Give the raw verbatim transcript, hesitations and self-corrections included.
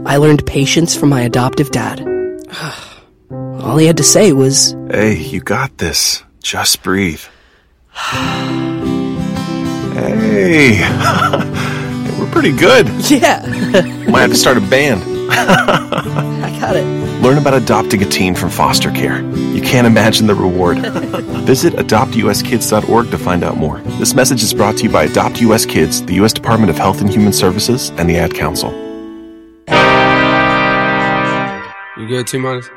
I learned patience from my adoptive dad. All he had to say was, "Hey, you got this. Just breathe." Hey, we're pretty good. Yeah. Might have to start a band. I got it. Learn about adopting a teen from foster care. You can't imagine the reward. Visit adopt u s kids dot org to find out more. This message is brought to you by Adopt U S Kids, the U S Department of Health and Human Services, and the Ad Council. You good, T-Minus?